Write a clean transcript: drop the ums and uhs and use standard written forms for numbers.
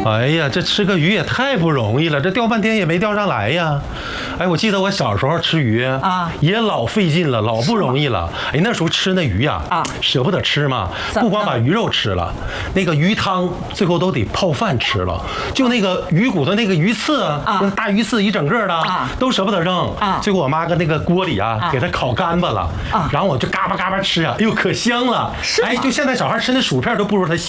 哎呀，这吃个鱼也太不容易了，这钓半天也没钓上来呀。哎，我记得我小时候吃鱼啊，也老费劲了，老不容易了。哎，那时候吃那鱼呀，舍不得吃嘛，不光把鱼肉吃了，那个鱼汤最后都得泡饭吃了。就那个鱼骨头那个鱼刺啊，那大鱼刺一整个的都舍不得扔啊。最后我妈搁那个锅里啊，给它烤干巴了，然后我就嘎巴嘎巴吃啊，哎呦可香了。哎，就现在小孩吃那薯片都不如它香。